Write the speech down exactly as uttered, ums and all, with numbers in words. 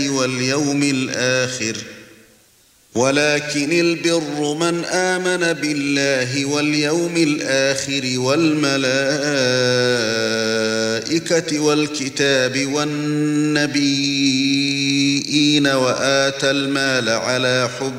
واليوم الآخر ولكن البر من آمن بالله واليوم الآخر والملائكة والكتاب والنبيين وآتى المال على حبه